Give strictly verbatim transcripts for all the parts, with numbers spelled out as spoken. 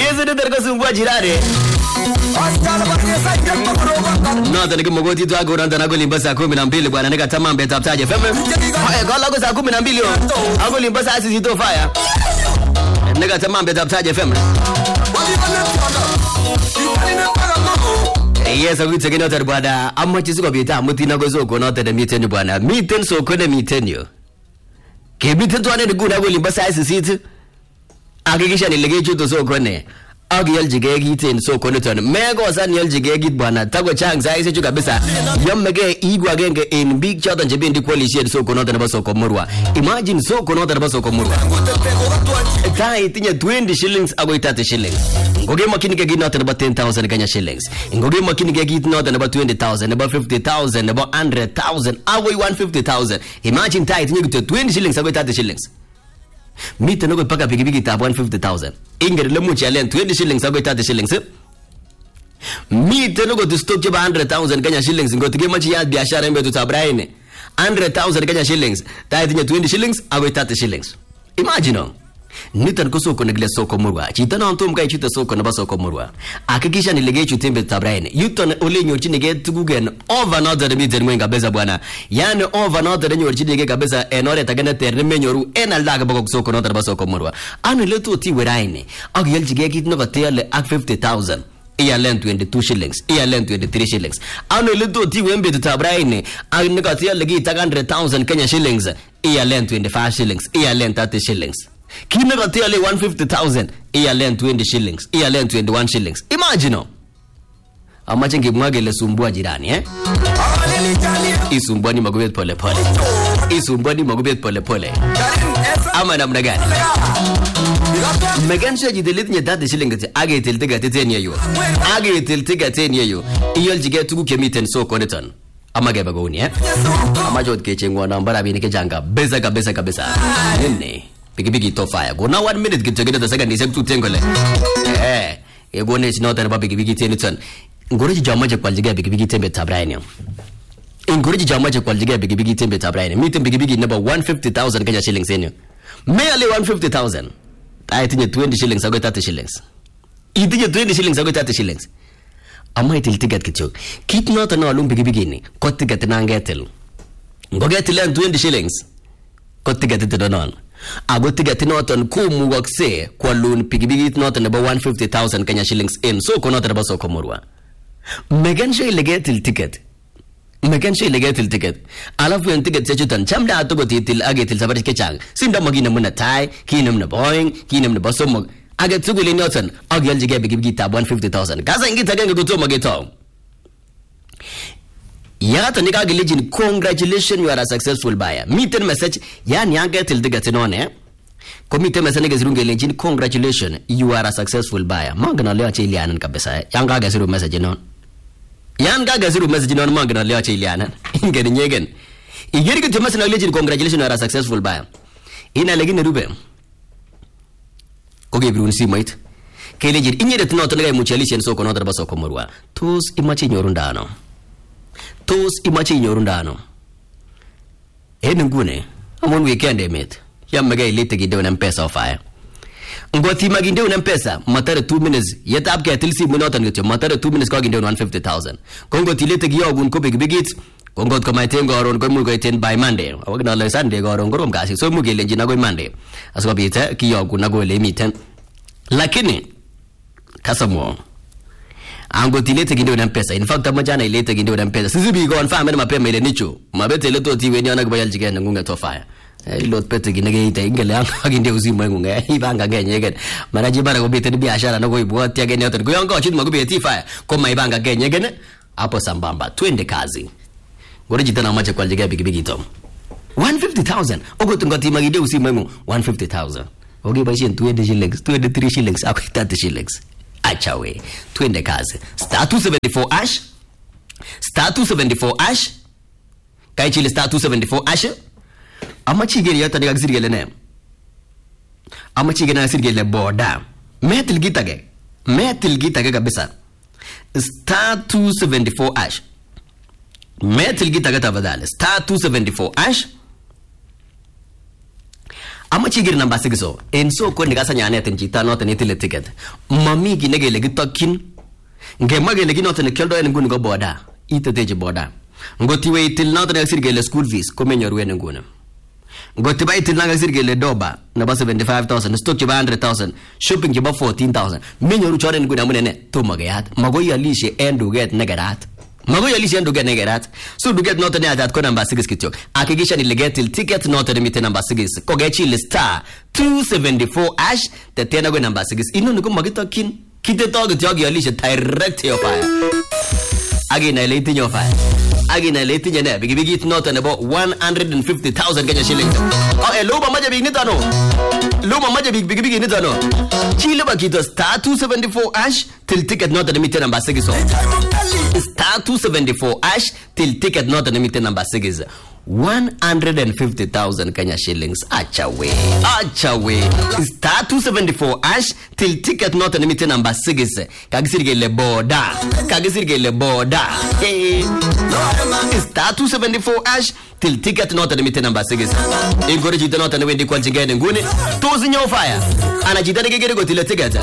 Yesu ni terko sumbua jirani. Nota niki mogoti tu ako randa nako limba saa kumi na mbili bwana nika tamambe taptaje feme. Haya kwa lako saa kumi na mbili yo. Ako limba saa sisi to fire. Nika tamambe taptaje feme. Yes, I will take another bwana. Amma chizi kwa bita mutina gozo ko nota de miten bwana. Miten so ko de miten yo. Ke miten to ane de guna ko limba saa sisi. Akikisha nilegecho to so ko ne. Agi yaljige giten so ko neton. Mego san yaljige git bwana. Tago chang saa ise chuka bisa. Yammege igwa genge in big chotan jebendi kwali shed so ko nota na baso ko murwa. Imagine so ko nota na baso ko murwa. Tai tinya twenty shillings ago thirty shillings. Ngoge makini ke ginota na ten thousand Kenya shillings. Ngoge makini ke ginota na twenty thousand, na fifty thousand, na one hundred thousand, ago one hundred fifty thousand. Imagine tai tinya gito twenty shillings ago thirty shillings. Mita no paka pikipiki ta one hundred fifty thousand. Ingere le muchi alen twenty shillings ago thirty shillings. Mita no go to stock one hundred thousand Kenya shillings ngoti ke machi ya biashara mbe tutabraine. one hundred thousand Kenya shillings. Tai tinya twenty shillings ago thirty shillings. Imagine Nitan ko soko negle soko murwa. Chita na antum kai chita soko na ba soko murwa. Akikisha nilege chutembe tabraine. Yuton ole nyochi nige tugugen over not the meter mwenga beza bwana. Yani over not the nyochi nige kabeza enore tagana terne menyoru enaldaga bako soko not ba soko murwa. Anu leto ti weraine. Ag yeljige kit no vatele ak fifty thousand. Iya len twenty-two shillings. Iya len twenty-three shillings. Anu leto ti wembe tabraine. Ag negatia legi tag one hundred thousand Kenya shillings. Iya len twenty-five shillings. Iya len thirty shillings. Kina katia le one hundred fifty thousand. Iya len twenty shillings. Iya len twenty-one shillings. Imagine. Amache ngimwage le sumbua jirani eh. Isumbua ni magubet pole pole. Isumbua ni magubet pole pole. Ama namna gani? Megan shaji delete nya thirty shillings age tiltiga ten yo. Age tiltiga ten yo. Iyol jige tugu kemiten so koneton. Ama gaba goni eh. Ama jod ke chengwa nambara bini ke janga. Beza kabisa kabisa. Nene. Bigi bigi to fire. Go now one minute get together the second is to tengole. Eh, e go ne not about bigi bigi ten. Ngoriji jama je kwaljiga bigi bigi tembe tabraine. Ngoriji jama je kwaljiga bigi bigi tembe tabraine. Meeting bigi bigi number one hundred fifty thousand Kenya shillings enyo. Merely one hundred fifty thousand. I think twenty shillings ago thirty shillings. I think twenty shillings ago thirty shillings. Ama itil ticket kicho. Kit not na alum bigi bigi ni. Kot ticket na ngetel. Ngogetel twenty shillings. Kot ticket to non. Ago ticket noton kumu wakse kwa loan pigibigi noton about one hundred fifty thousand Kenya shillings in so ko noton about so komurwa. Megan shay legetil ticket. Megan shay legetil ticket. Alafu yung ticket sa chutan chamda ato go titil agetil sa baris kechang. Sinda magina muna tay, kinam na boing, kinam na basomog. Aget suguli noton agyal jige bigibigi tab one hundred fifty thousand. Kasa ingi tagenga guto magito. Yata nika gilijin congratulations you are a successful buyer. Miten message yani yanga til diga tinone. Komite message nige zirunge linjin congratulations you are a successful buyer. Mangana leo chili anan kabisa. Yanga ga ziru message non. Yanga ga ziru message non mangana leo chili anan. Ingeni nyegen. Igeri ke message na linjin congratulations you are a successful buyer. Ina legine rube. Oge brun si mait. Kelejin inyere tinoto nige muchalishen soko nodra baso komurwa. Tus imachi nyorundano. Tos imachi nyorundano. Ene ngune amon weekend emet. Yamage ilete gide una mpesa ofaya. Ngoti maginde una mpesa matare two minutes yeta apke atilsi munotan gete matare two minutes ko ginde one hundred fifty thousand. Kongo tilete giyo gun ko big bigit. Kongo ko maitengo aron ko mulgo ten by Monday. Awagna le Sunday go aron gorom gasi so mugele njina go Monday. Asko bita kiyo gun nago le miten. Lakini kasamo Ango tilete ginde una mpesa. In fact amajana ilete ginde una mpesa. Sisi bi go on fa mema pema ile nicho. Mabete leto ti weni ona gbayal jigenda ngunga to fire. Ilot pete ginde ite ingele anga ginde uzimwe ngunga. Ibanga genye gen. Maraji bara go bete biashara na go ibuati ya genye otan. Go yanga chit magubeti fire. Koma ibanga genye gen. Hapo sambamba. Twende kazi. Gore jitana mache kwa jiga bigi bigi tom. one hundred fifty thousand. Ogo tungati magide uzimwe ngunga. one hundred fifty thousand. Oge bashi twenty shillings, twenty-three shillings, akwe thirty shillings. Achawe, twende kazi. Star two seventy-four ash. Star two seventy-four ash. Kai chile star two seventy-four ash. Ama chigeri yata nega sirgele ne. Ama chigeri na sirgele boda. Metil gitage. Metil gitage kabisa. Star two seventy-four ash. Metil gitage tafadhali. Star two seventy-four ash. amache igir number six so en soko ni kasanya netin chita noton itile ticket mami ki negele gitokyin ngema gele ginoton kyoldo en nguni go boda iteteje boda ngotiwe itil noton eksir gele school fees komenyoru en nguni ngotiba itil nanga eksir gele doba na ba seventy-five thousand stock ba one hundred thousand shopping ba fourteen thousand menyoru chore nguni amune ne tomageyat magoy alishe en duget negerat magoy alishe en duget negerat so duget noton ne atat ko number six kityok hakikisha ni legetil ticket noton mite number six ko gechi star two seventy-four ash te tena go number six inoni ko magitokyin kite toget yogi alishe direct your fire agina ile itinyo fire agina ile itinyo ne bigi bigi noton about one hundred fifty thousand Kenya shillings oh eh loba maja big nitano loba maja big bigi bigi nitano chile ba kito star two seventy-four ash till ticket noton mite number six so star two seventy-four ash till ticket noton mite number six one hundred fifty thousand Kenya shillings acha we acha we star two seventy-four ash till ticket not limited number six kagisirge le boda kagisirge le boda hey star two seventy-four ash till ticket not limited number six ingore jita not na wendi kwalji ngene ngune tozi nyo fire anajita ngegere go till ticket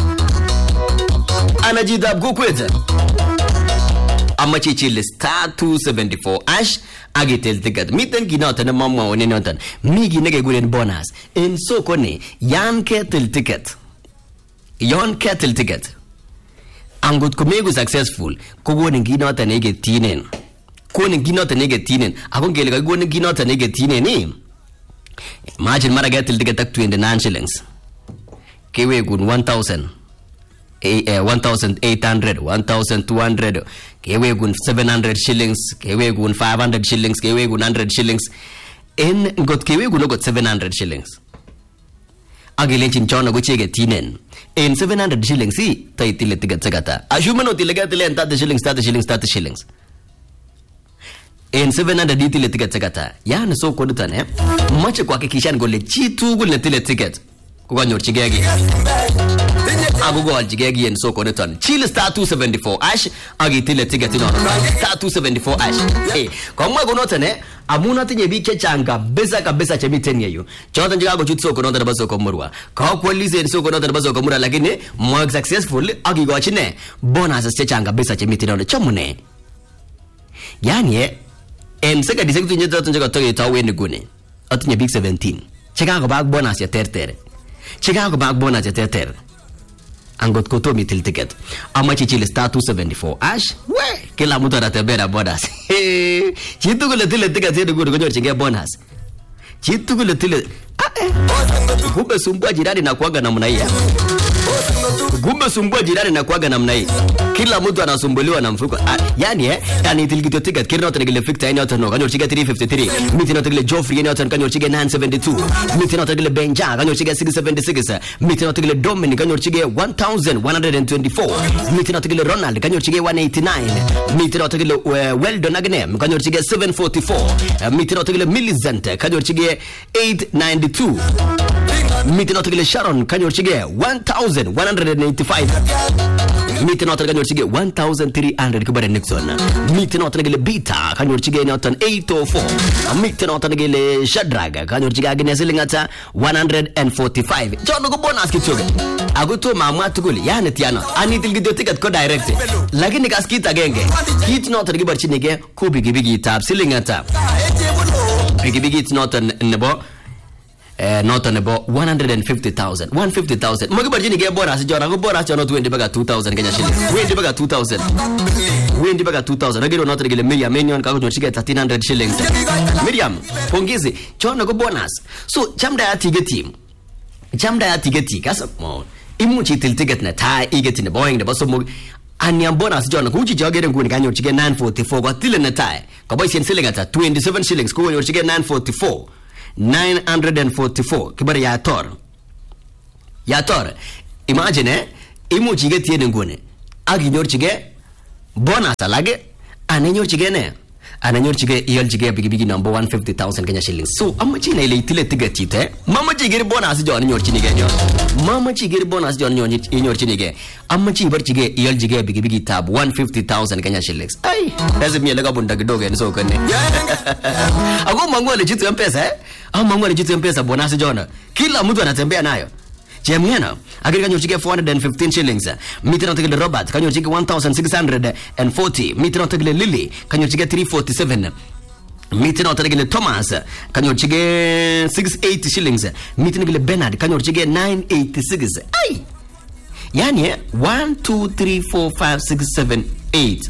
anajita gokweta amachi chile star two seventy-four ash agitel ticket miten ginota na mamma woni notan migi nege gulen bonus en soko ne yan kettle ticket yon kettle ticket angot komegu successful ko woni ginota nege tinen ko ni ginota nege tinen akon gele ga woni ginota nege tinen ni imagine mara kettle ticket tak twenty-nine shillings kewe gun one thousand Uh, one thousand eight hundred, one thousand two hundred, kewe gun seven hundred shillings, kewe gun five hundred shillings, kewe gun one hundred shillings. En got kewe gun got seven hundred shillings. Agilenchin chona go chege tinen. En seven hundred shillings si taitile tigat sagata. Ashumano tilegatile and thirty shillings, thirty shillings, thirty shillings. En seven hundred ditile tigat sagata. Yana so kodutan eh. Mache kwa kikishan gole chitu gul netile ticket. Kuga nyor chigegi. Agugo aljigegi en soko neton chile star two seventy-four ash agitile ticket no star two seventy-four ash eh komwa gonotane amuna tinye bike changa besa kabisa chemiten yeyo chodan jiga go chutso ko nodar baso ko murwa ka police en soko nodar baso ko mura lakini mo successful agigo chine bonus changa besa chemiten no chamune yani en saka disek tunye toton jiga toge tawe ni gune atinye big seventeen chega go bag bonus ya tertere chega go bag bonus ya tertere angot koto mitil ticket amachi chile star two seventy-four ash we kila mtu anatembea bonus chitu kule tile ticket yetu kwa kunyo chinge bonus chitu kule tile ah eh kumbe sumbua jirani na kuaga namna hii kumbe sumbua jirani na kuaga namna hii kila mtu anasumbuliwa na mfuko ah, yani eh yani tilgito ticket kirno tengile fikta yani otono kanyo chiga three fifty-three miti no tengile Joffrey yani otono kanyo chiga nine seventy-two miti no tengile Benja kanyo chiga six seventy-six miti no tengile Dominic kanyo chiga one thousand one hundred twenty-four miti no tengile Ronald kanyo chiga one eighty-nine miti no tengile uh, Weldon Agnem kanyo chiga seven forty-four uh, miti no tengile Millicent kanyo chiga eight ninety-two miti no tengile Sharon kanyo chiga one thousand one hundred eighty-five miti no tengile chige one thousand three hundred kubare Nixon miti no tengile Bita kanyo chige noton eight oh four miti no tengile Shadraga kanyo chige agnes lingata one hundred forty-five jono go bonus kichoge agoto mamwa tuguli yani tiano ani tilgido ticket ko direct lakini kaskita genge kit no tengile barchinige ko bigi bigi tab silingata bigi bigi noton nebo eh noton about one hundred fifty thousand one hundred fifty thousand mo gibarjini ge bonus jona go bonus jona twenty baga two thousand Kenya shillings twenty baga two thousand twenty baga two thousand agiro noton gele Miriam Menion ka go chike thirteen hundred shillings Miriam pongezi jona go bonus so jamda ya tigeti jamda ya tigeti kasa mo imuchi til ticket na ta igeti ne boying de baso mo anya bonus jona kuchi jogere nguni kanyo chike nine forty-four kwa tile na ta kwa boy sen selingata twenty-seven shillings ko yo chike nine forty-four nine hundred forty-four kibari ya tor ya tor imagine imu chige tiene ngune agi nyor chige bonus alage ane nyor chige ne ananyorchige iyolchige pikipiki number one hundred fifty thousand Kenya shillings. So amachi na ile itile ticket ite mamachi igeri bonus jo anyorchinige nyo mamachi igeri bonus jo anyorchinige amachi ibarchige iyolchige pikipiki tab one hundred fifty thousand Kenya shillings. Ai lazima yele kabunda kidogo ni soko ne ako mangole jitu M-Pesa eh au mangole jitu M-Pesa bonus jona kila mtu anatembea nayo. Jemgena agiri kanyorchige four hundred fifteen shillings. Mitino tegele Robert kanyorchige one thousand six hundred forty. Mitino tegele Lily kanyorchige three forty-seven. Mitino tegele Thomas kanyorchige six eighty shillings. Mitino tegele Bernard kanyorchige nine eighty-six. Ai yani one two three four five six seven eight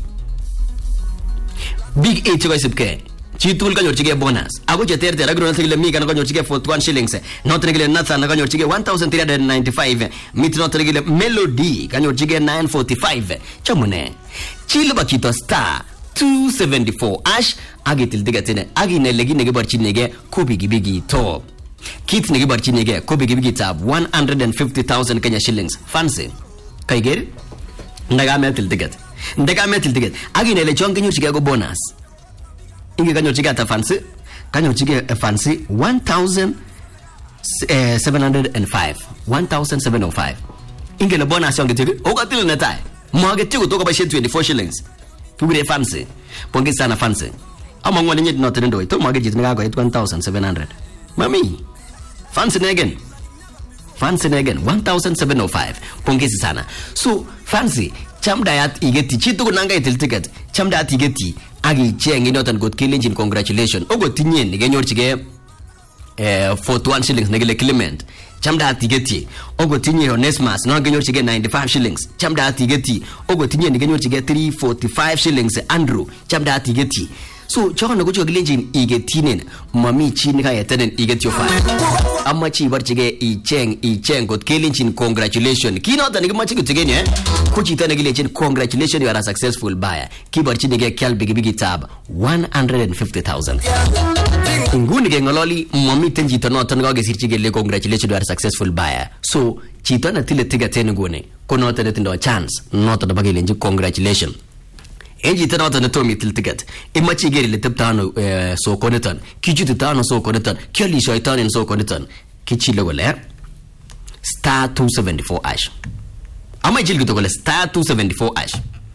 big eight choice ke chitul kanyorchige bonus ago cheterter agro tegele mi kan kanyorchige forty-one shillings. Not tegele Nathan kanyorchige one thousand three hundred ninety-five. Mitino tegele Melody kanyorchige nine forty-five. Chamune chilba kito star two seventy-four ash agitil digatene agine legi nege barchinege kobi gibigi to kit nege barchinege kobi gibigi tab one hundred fifty thousand Kenya shillings. Fancy kaiger ndaga metil digat ndaga metil digat agine le chon kanyorchige go bonus inge kanyorchige ata fancy kanyorchige fancy one thousand seven hundred five one thousand seven hundred five inge le bonus yonge tege okatil na tai mwage tigo toka ba twenty-four shillings tugure fancy pongi sana fancy ama ngwani nyeti not ndo to mwage jitu ngago one thousand seven hundred mami fancy again fancy again one thousand seven hundred five pongi sana. So fancy chamda yat igeti chitu kunanga itil ticket chamda yat igeti agi cheng notan got kilinjin congratulations ogo tinyen ngenyorchige eh forty-one shillings negele Clement chamda yat igeti ogo tinye Onesmus no ngenyorchige ninety-five shillings chamda yat igeti ogo tinye ngenyorchige three forty-five shillings Andrew chamda yat igeti. So chono go chogilinjin igetinen mami chini ka yetenen igeti yo five amachi barchige icheng icheng got kilinjin congratulations kino ta ngimachi kutigeni eh kuchita negilinjin congratulations you are a successful buyer kibarchini ge kyal big big tab one hundred fifty thousand nguni ge ngololi mami tenji to not ngo ge sirchige le congratulations you are a successful buyer. So chita na tile tiga tene ngune kono ta tindo chance not to bagilinjin congratulations enji tana tana to mitil ticket imachi geri le taptano so konetan kijitu tano so konetan kyali shaitan so konetan kichi le wala star two seventy-four ash ama jil gito gole star two seventy-four ash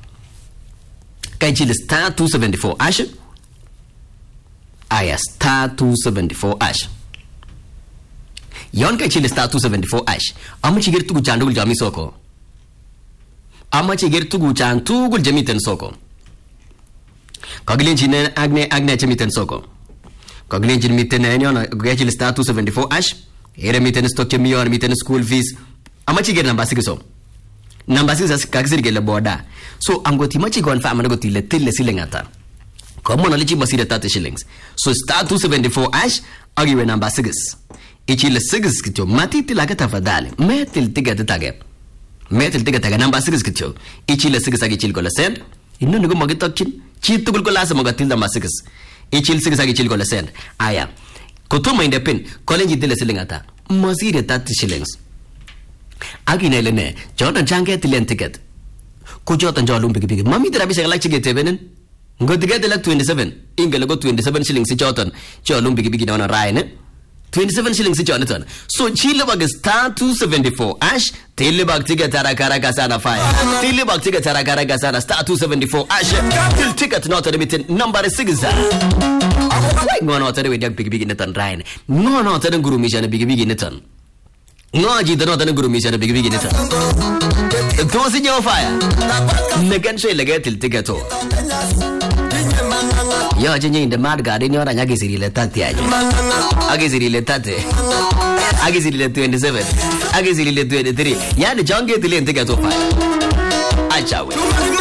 kai jil star two seventy-four ash aya star two seventy-four ash yon kai jil star two seventy-four ash ama chi geri tugu chandugul jami soko ama chi geri tugu chandugul jamiten soko kagilinjin agne agne chamiten soko kagilinjin miten eniona gachil star two seventy-four ash ere miten stock chemion miten school fees amachi ger number six so number six kagisir gele boda. So angoti machi gon fa amana goti le tille silengata komo na lichi basira thirty shillings. So star two seventy-four ash agiwe number six ichile six kityo mati tilaka tafadhali metil tiga tage metil tiga tage number six kityo ichile six agichil gola send inno nego magitokchin chitu gul gola sama gatil number six ichil six agichil gola send aya kotoma inde pin college dile silingata masire thirty shillings agine lene jordan change tilen ticket ko jordan jolum big big mami dira bisa like chige tebenen ngodige de like twenty-seven ingele go twenty-seven shillings jordan jolum big big na raine twenty-seven shillings Jonathan. So chile bag star two seventy-four ash tele bag ticket tarakara kasana fire tele bag ticket tarakara kasana star two seventy-four ash till ticket not limited number six ngono not we big big netan rain no no tan guru mishan big big netan no ji tan tan guru mishan big big netan to si jo fire ne kan she lege til ticket to yo jinyi in the mad garden yo ranya gisiri le tati aje agisiri le tati agisiri le twenty-seven agisiri le twenty-three yani jange tile ntega to fa acha we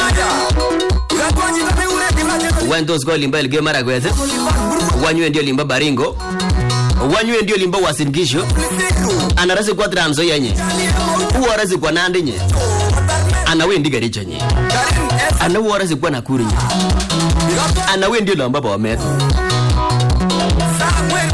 wendo go limba ile mara gwete wanyu ndio limba baringo wanyu ndio limba wasingisho anarasi kwa transo yenye uwarasi kwa nande nye ana we ndiga richo nye ana uwarasi kwa nakuri nye ana we ndio lamba ba meto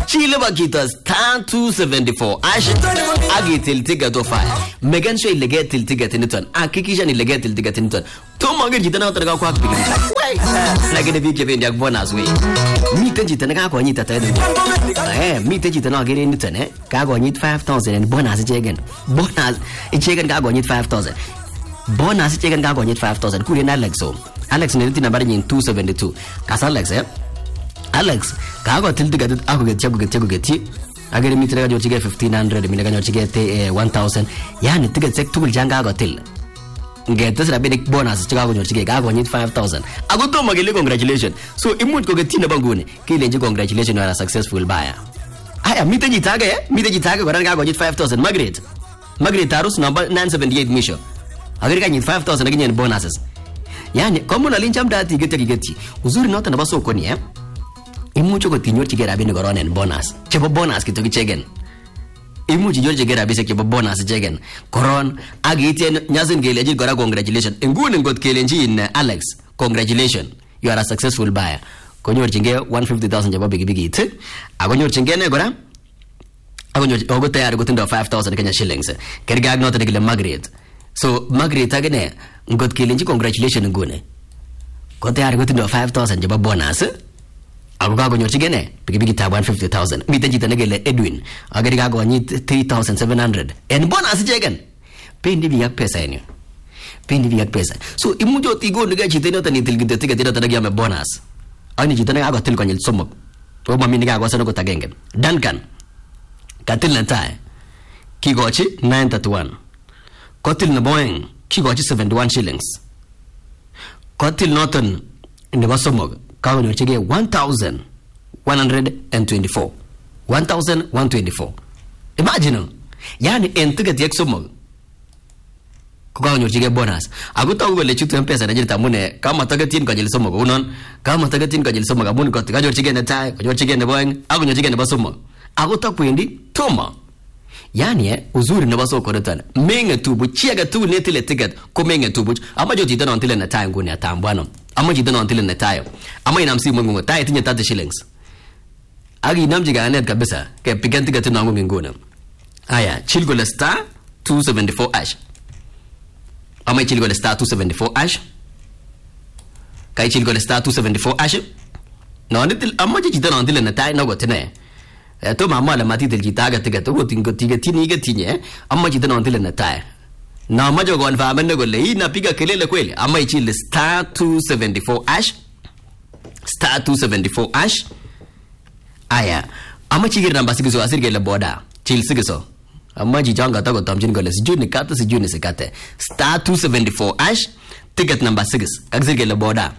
Chile bakita star two seventy-four ash agitil ticket of fire. Megan sure ile get til ticket niton. Hakikisha ni ile get til ticket niton. Toma ngir jitana utaka kwa kupigisa. Na gene bi kebe ndia bonus we. Mi te jitana ka kwa nyita tayari. Eh, mi te jitana ngire niton eh. Ka kwa nyit five thousand and bonus chegen. Bonus chegen ka kwa nyit five thousand. Bonus chegen ka kwa nyit five thousand. Kuri na Alex so. Alex ni niti nambari nyin two seventy-two. Kasa Alex eh. Alex, kago til ticket ako get chago get chago get ti. Agere mi tere ga jochi get fifteen hundred, mi ga jochi get one thousand. Yani ticket sek tugul janga go til. Get this rabbinic bonus chago jochi get kago nyit five thousand. Ago to magele congratulations. So imut ko get ti na bangune. Kile nje congratulations you are a successful buyer. Aya mi te jitage eh? Mi te jitage ko ran kago nyit five thousand. Margaret. Margaret Tarus number nine seventy-eight misho. Agere ka nyit five thousand again bonuses. Yani komo na lincham dati get get. Uzuri nota na baso ko ni eh. Imucho ko tinyor chigera bini goronen bonus. Chebo bonus kito kichegen. Imucho jor chigera bise chebo bonus chegen. Koron agitien nyazin geleji gora congratulations. Ngune ngot kelenji in Alex. Congratulations. You are a successful buyer. Konyor chinge one hundred fifty thousand chebo bigi bigi it. Agonyor chinge ne gora. Agonyor ogo tayari gutindo five thousand Kenya shillings. Kerga agnota de gile Margaret. So Margaret agene ngot kelenji congratulations ngune. Ko tayari gutindo five thousand chebo bonus. Ako kago nyo chigene pikipiki ta one hundred fifty thousand mite jita negele Edwin agari kago nyi three thousand seven hundred en bonus chegen pendi biyak pesa enyo pendi biyak pesa so imujo tigo ndiga chite no tani tilgite tiga tira tanagia me bonus ani jita ne ago til ko nyil somok to mami ndiga ago sano ko tagenge Duncan katil na tai kigochi nine thirty-one kotil na Boeing kigochi seventy-one shillings kotil noton ndiga somok kago nyo chige one thousand one hundred twenty-four one thousand one hundred twenty-four. Imagine yani entiga tiek somo ko kago nyo chige bonus aguta ugole chutu mpesa na jirta mune kama tagatin ka jil somo unon kama tagatin ka jil somo ga mun ko kago chige ne tai kago chige ne Boeing ago nyo chige ne basomo aguta kwendi toma yani eh uzuri ne baso ko retan menge tubu chiaga tu ne tile ticket ko menge tubu ama joti tana ontile na tai ngune atambwano ama jidana ontile na tayo ama inamsi mungu tayo tinye thirty shillings agi namji ga net kabisa ke piganti ga tuna ngune ngune aya chilgo le star two seventy-four ash ama chilgo le star two seventy-four ash kai chilgo le star two seventy-four ash no nitil ama jidana ontile na tayo nago tene to mama la mati del jitaga tiga to tingo tiga tini ga tinye amma jidana ontile na tayo na majo go anfa amende go le inapiga kelele kweli ama ichile star two seventy-four ash star two seventy-four ash aya ama chigir namba sigiso asirge le boda chil sigiso ama jijanga tago tamjin go le sijuni kata sijuni sikate star two seventy-four ash ticket number six kagzirge le boda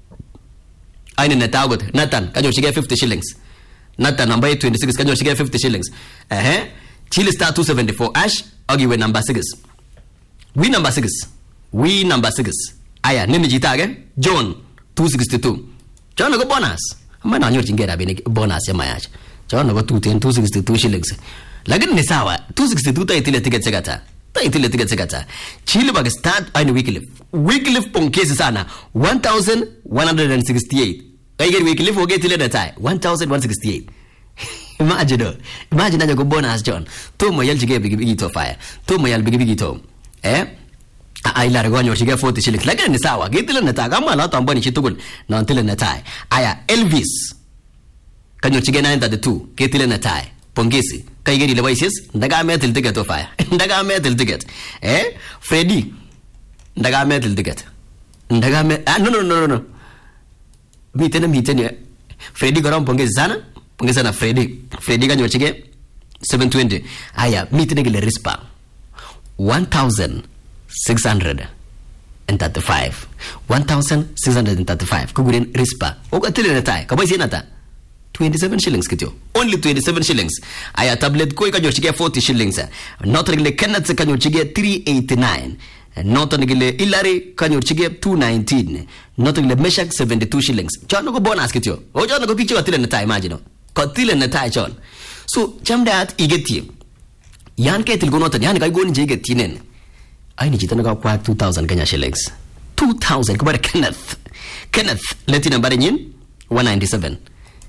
aine na tagot Nathan kajo chige fifty shillings Nathan number twenty-six kajo chige fifty shillings eh chil star two seventy-four ash ogiwe number six. We number six. We number six. Aya, nini jitage? John two sixty-two. John go bonus. Ama na nyor chingera bini bonus ya mayacha. John go two ten two sixty-two shillings. Lakini ni sawa. two sixty-two ta itile ticket segata. Ta itile ticket segata. Chile bag start aini Wycliffe. Wycliffe pongkesi sana one thousand one hundred sixty-eight. Kaigeri Wycliffe oge itile na tai one thousand one hundred sixty-eight. Imagine. Imagine na go bonus John. Tomo yal chige bigi bigi to fire. Tomo yal bigi bigi to. Eh ai la regonyo chige forty shillings lakini ni sawa gitile na ta kama la tambani chitugul na ntile na tai aya Elvis kanyo chige nine thirty-two gitile na tai pongezi kaigeri le voices ndaga metal ticket of fire ndaga metal ticket eh Freddy ndaga metal ticket ndaga me ah no no no no mitene mitene Freddy gorom pongezi sana pongezi sana Freddy Freddy kanyo chige seven twenty aya mitene gile rispa one thousand six hundred thirty-five one thousand six hundred thirty-five kugurin rispa oga tele na tai kabai sina ta twenty-seven shillings kityo only twenty-seven shillings aya tablet ko ikajo chige forty shillings not regular Kenneth kanyo chige three eighty-nine not regular Ilari kanyo chige two nineteen not regular Meshak seventy-two shillings chono go bonus kityo o chono go picture tele na tai imagine ko tele na tai chon so chamdat igeti yan ke tilgo notan yan kai goni jege tinen ai ni jitana ka kwa two thousand Kenya shillings two thousand ko bare Kenneth Kenneth leti nambari nyin one ninety-seven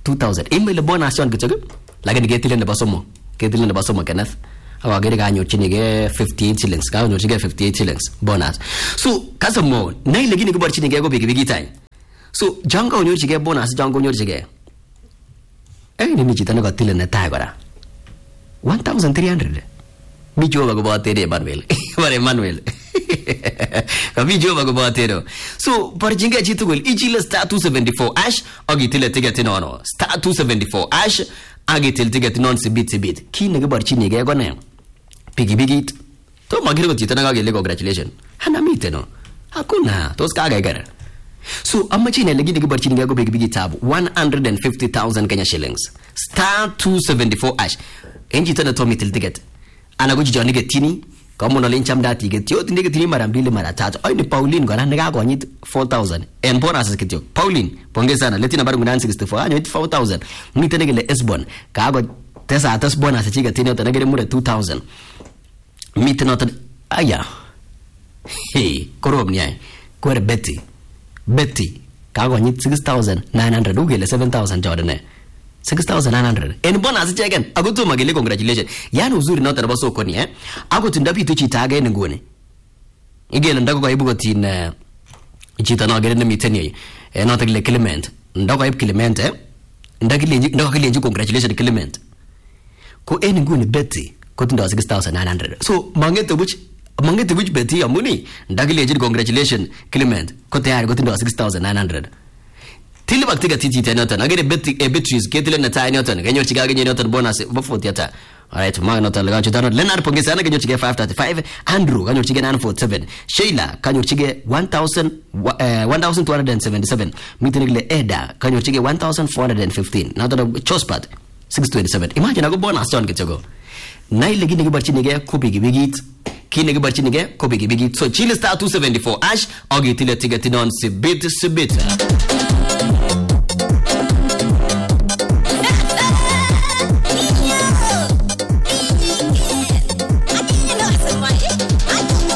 two thousand imele bonus yon kityo lakini ketile nebo somok ketile nebo somok Kenneth akagere kanyorchinige fifty-eight shillings kanyorchinige fifty-eight shillings bonus so kasamo nai legini kiborchinige ko pikipiki tai so janga onyorchige bonus janga onyorchige eh ni chitane kotile netai kora one thousand three hundred mi joba ko botere Emmanuel bare Emmanuel kabi joba ko botere so borchinge chitugul ichile star two seventy-four ash agitile ticket nono star two seventy-four ash agitil ticket non sibit sibit kine ke borchinige ko ne pikipikit to magire ko chitane kagele congratulations hana mite no hakuna tos kaga igara so amachine legini ke borchinige ko pikipiki tab one hundred fifty thousand Kenya shillings star two seventy-four ash enji tana to mitil ticket ana go jijoni getini kama no lencham dati getio tinde getini mara mbili mara tatu ai ni Pauline ngana nika konyit four thousand en bonus ketio Pauline pongeza sana letina baru nine sixty-four anyo four thousand mitene gele Esbon ka go tesa atas bonus chiga tini to nagere mure two thousand mitene to aya hey korob ni ai kwere Betty Betty ka go nyit six thousand nine hundred ugele seven thousand Jordan six thousand nine hundred en bonus chegen agutu magele congratulations yani uzuri na tara basoko ni eh agutu ndapitu chitaga en ngone igele ndako kwa ibugo tin chita na gele miteni eh not gele Clement ndako ibu Clement eh ndakile ndako kile nji congratulations Clement ko en ngone Betty ko tinda six thousand nine hundred so mangete buch mangete buch Betty amuni ndakile nji congratulations Clement ko tayari ko tinda six thousand nine hundred tili baktiga titi tenota agere bet e Beatrice ketile na tiny noton ganyo chiga ganyo noton bonus bafo theater alright ma noton ganyo chitano Leonard pongeza na ganyo chiga five thirty-five Andrew ganyo chiga nine forty-seven Sheila ganyo chiga one thousand one thousand two hundred seventy-seven mitenigle Eda ganyo chiga one thousand four hundred fifteen na to Chospat six twenty-seven imagine ago bonus ton ketego nai legi nigi barchinige kubigi bigit kine barchinige kubigi bigit so chile star two seventy-four ash ogi tile tiga tinon sibit sibit